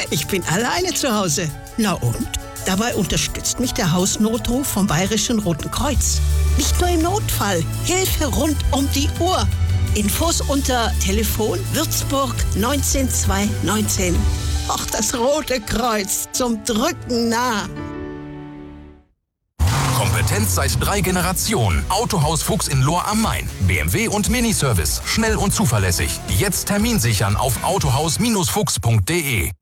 Ich bin alleine zu Hause. Na und? Dabei unterstützt mich der Hausnotruf vom Bayerischen Roten Kreuz. Nicht nur im Notfall, Hilfe rund um die Uhr. Infos unter Telefon Würzburg 19219. Ach, das Rote Kreuz, zum Drücken nah. Kompetenz seit 3 Generationen. Autohaus Fuchs in Lohr am Main. BMW und Miniservice. Schnell und zuverlässig. Jetzt Termin sichern auf autohaus-fuchs.de.